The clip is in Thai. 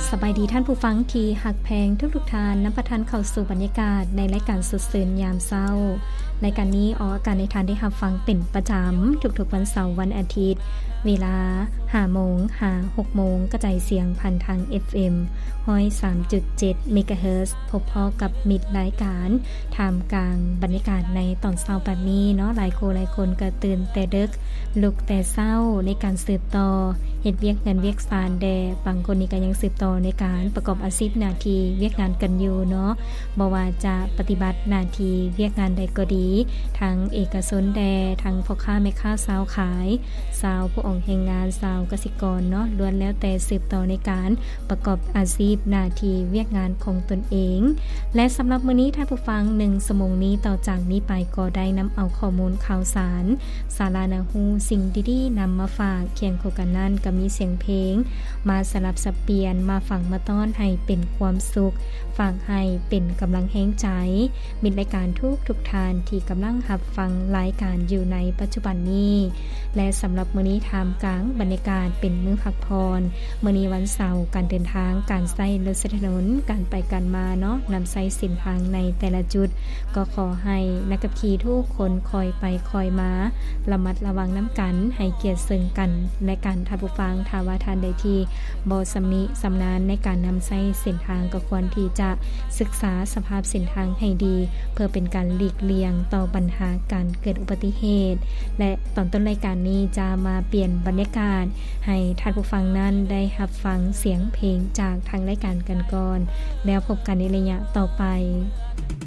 สบายดีท่านผู้ฟังที่หักแพงทุกท่านนำประทานเข้าสู่บรรยากาศในรายการสุดสื่นยามเช้ารายการนี้ออกอากาศในทานได้รับฟังเป็นประจำทุกๆวันเสาร์วันอาทิตย์เวลา 5:00 น 6:00 นกระจายเสียงผ่านทาง FM 103.7 เมกะเฮิรตซ์พบพอกับมิตรรายการท่ามกลางบรรยากาศในตอนเช้าแบบนี้เนาะหลายคนก็ตื่นแต่ดึกลุกแต่เช้าในการสืบต่อเฮ็ดเวียกงานเวียกสารแดบางคนนี่ก็ยังสืบต่อในการประกอบอาชีพหน้าที่เวียกงานกันอยู่เนาะบ่ว่าจะปฏิบัติหน้าที่เวียกงานใดก็ดีทั้งเอกชนแดทั้งพ่อค้าแม่ค้าสาวขายสาวผู้ออกแรงงานสาวกสิกรเนาะล้วนแล้วแต่สืบต่อในการประกอบอาชีพหน้าที่เวียกงานของตนเองและสำหรับมื้อนี้ท่านผู้ฟัง1ชั่วโมงนี้ต่อจากนี้ไปก็ได้นำเอาข้อมูลข่าวสารสาระน่าฮู้สิ่งดีๆนำมาฝากเคียงคู่กันนั้นก็มีเสียงเพลงมาสลับสับเปลี่ยนมาฟังมาต้อนให้เป็นความสุขฝากให้เป็นกำลังแห่งใจมิตรรายการทุกท่านที่กำลังรับฟังรายการอยู่ในปัจจุบันนี้และสำหรับมื้อนี้ท่ามกลางบรรยากาศเป็นมื้อพักพรมื้อนี้วันเสาร์การเดินทางการใช้รถถนนการไปกันมาเนาะนำใช้เส้นทางในแต่ละจุดก็ขอให้นักขับขี่ทุกคนคอยไปคอยมาระมัดระวังน้ำกันให้เกียรติซึ่งกันและกันท่านผู้ฟังถ้าว่าท่านใดที่บ่สำนิสำนาญในการนำใช้เส้นทางก็ควรที่จะศึกษาสภาพเส้นทางให้ดีเพื่อเป็นการหลีกเลี่ยงต่อปัญหาการเกิดอุบัติเหตุและตอนต้นรายการนี้จะมาเปลี่ยนบรรยากาศให้ท่านผู้ฟังนั้นได้รับฟังเสียงเพลงจากทางรายการกันก่อนแล้วพบกันในระยะต่อไป